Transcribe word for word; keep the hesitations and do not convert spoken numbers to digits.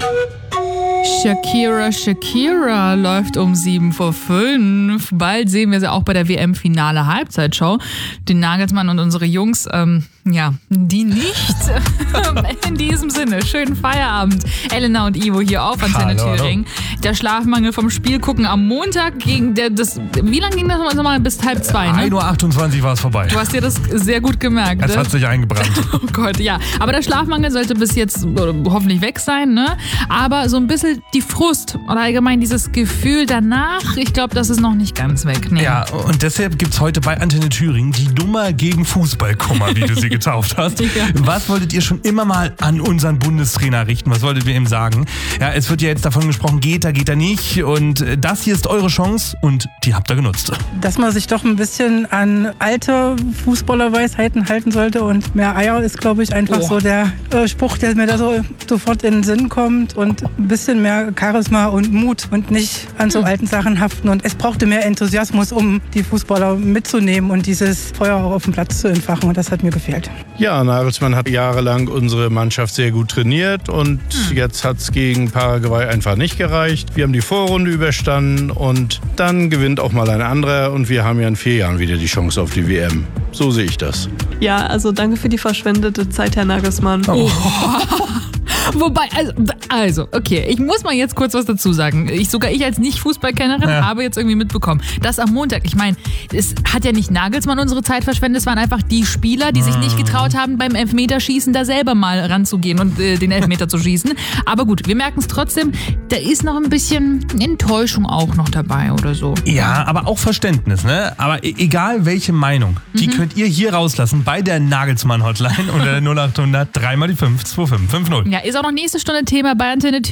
Shakira, Shakira läuft um sieben vor fünf. Bald sehen wir sie auch bei der W M-Finale Halbzeitshow. Den Nagelsmann und unsere Jungs, ähm, ja, die nicht. In diesem Sinne, schönen Feierabend. Elena und Ivo hier auf Antenne Thüringen. Der Schlafmangel vom Spiel gucken am Montag gegen der, das, wie lange ging das nochmal? Bis halb zwei, ne? ein Uhr achtundzwanzig war es vorbei. Du hast dir das sehr gut gemerkt, Es ne? hat sich eingebrannt. Oh Gott, ja. Aber der Schlafmangel sollte bis jetzt hoffentlich weg sein, ne? Aber so ein bisschen die Frust oder allgemein dieses Gefühl danach, ich glaube, das ist noch nicht ganz weg. Nee. Ja, und deshalb gibt es heute bei Antenne Thüringen die Nummer gegen Fußballkummer, wie du sie getauft hast. Ja. Was wolltet ihr schon immer mal an unseren Bundestrainer richten? Was wolltet ihr ihm sagen? Ja, es wird ja jetzt davon gesprochen, geht er, geht er nicht. Und das hier ist eure Chance und die habt ihr genutzt. Dass man sich doch ein bisschen an alte Fußballerweisheiten halten sollte und mehr Eier ist, glaube ich, einfach Oh. so der äh, Spruch, der mir da so sofort in den Sinn kommt und ein bisschen mehr Charisma und Mut und nicht an so alten Sachen haften. Und es brauchte mehr Enthusiasmus, um die Fußballer mitzunehmen und dieses Feuer auch auf dem Platz zu entfachen und das hat mir gefehlt. Ja, Nagelsmann hat jahrelang unsere Mannschaft sehr gut trainiert und jetzt hat es gegen Paraguay einfach nicht gereicht. Wir haben die Vorrunde überstanden und dann gewinnt auch mal ein anderer und wir haben ja in vier Jahren wieder die Chance auf die W M. So sehe ich das. Ja, also danke für die verschwendete Zeit, Herr Nagelsmann. Oh. Wobei, also, also, okay, ich muss mal jetzt kurz was dazu sagen. Ich, sogar ich als Nicht-Fußballkennerin Ja. habe jetzt irgendwie mitbekommen, dass am Montag, ich meine, es hat ja nicht Nagelsmann unsere Zeit verschwendet, es waren einfach die Spieler, die sich nicht getraut haben, beim Elfmeterschießen da selber mal ranzugehen und äh, den Elfmeter zu schießen. Aber gut, wir merken es trotzdem, da ist noch ein bisschen Enttäuschung auch noch dabei oder so. Ja, aber auch Verständnis, ne? Aber e- egal welche Meinung, die könnt ihr hier rauslassen bei der Nagelsmann-Hotline unter der null acht hundert drei mal die fünf zwei fünf fünf null. Ja, ist auch noch nächste Stunde Thema bei Antenne